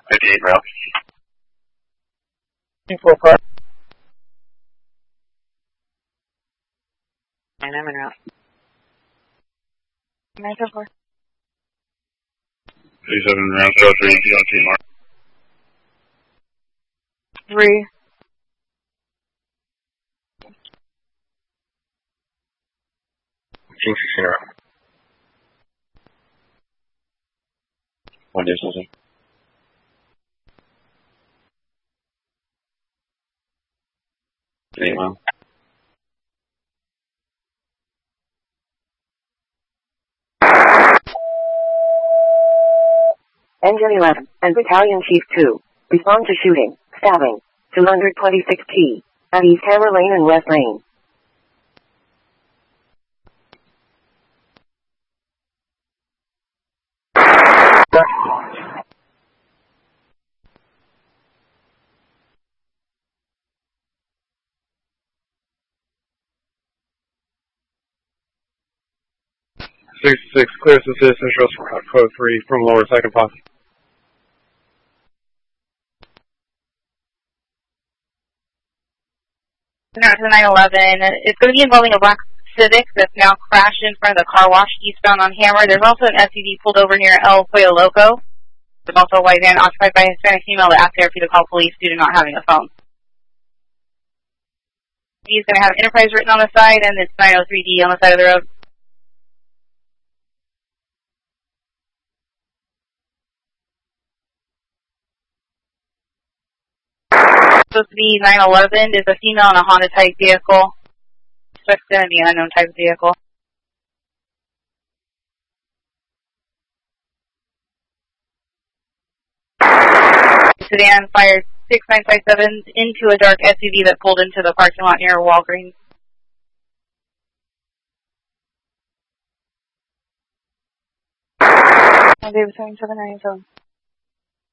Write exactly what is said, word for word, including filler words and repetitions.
fifty-eight route. four four. And I'm en route. nine four four. thirty-seven route, zero three, zero two mark. Three. King sixteen route. One distance. Eight mile. Engine eleven and Battalion Chief two. Respond to shooting, stabbing. two twenty-six T. At East Hammer Lane and West Lane. sixty-six, clear to citizens, road code three from lower second posse. Not to nine eleven. It's going to be involving a black Civic that's now crashed in front of the car wash eastbound on Hammer. There's also an S U V pulled over near El Pollo Loco. There's also a white van occupied by a Hispanic female that asked therapy to call police due to not having a phone. He's going to have Enterprise written on the side, and it's nine oh three D on the side of the road. Supposed to be nine eleven is a female in a Honda type vehicle. It's going to be an unknown type of vehicle. Sedan fired six nine five seven into a dark S U V that pulled into the parking lot near Walgreens. David seven seven nine seven.